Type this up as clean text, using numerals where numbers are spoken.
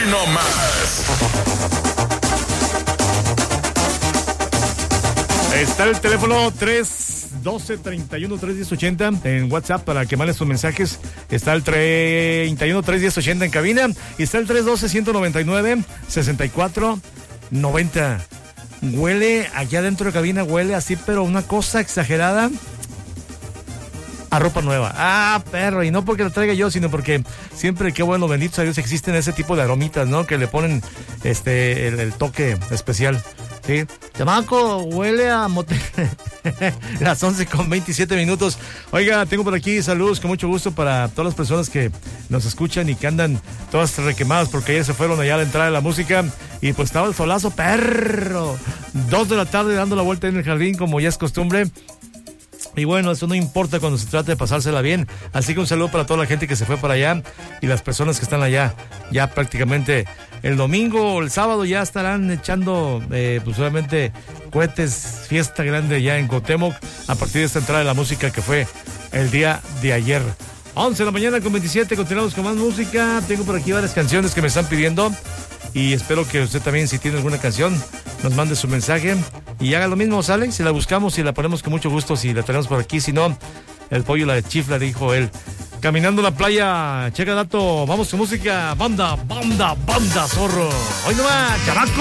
no más. Está el teléfono 312-31-310-80 en WhatsApp para que mandes tus mensajes. Está el 31-310-80 en cabina. Y está el 312-199-6490. Huele allá dentro de cabina, huele así, pero una cosa exagerada a ropa nueva. Ah, perro, y no porque lo traiga yo, sino porque siempre, qué bueno, benditos a Dios, existen ese tipo de aromitas, ¿no? Que le ponen el toque especial. Sí, chamaco, huele a motel. Las 11:27. Oiga, tengo por aquí saludos con mucho gusto para todas las personas que nos escuchan y que andan todas requemadas porque ayer se fueron allá a la entrada de la música y pues estaba el solazo, perro. 2 de la tarde dando la vuelta en el jardín como ya es costumbre. Y bueno, eso no importa cuando se trate de pasársela bien. Así que un saludo para toda la gente que se fue para allá y las personas que están allá. Ya prácticamente el domingo o el sábado ya estarán echando, pues obviamente, cohetes, fiesta grande ya en Cuauhtémoc a partir de esta entrada de la música que fue el día de ayer. 11:27, continuamos con más música. Tengo por aquí varias canciones que me están pidiendo. Y espero que usted también, si tiene alguna canción, nos mande su mensaje y haga lo mismo, ¿sale? Si la buscamos y la ponemos con mucho gusto, si la tenemos por aquí, si no, el pollo la chifla, dijo él. Caminando la playa, checa dato, vamos con música, banda, zorro. Hoy nomás, chamaco.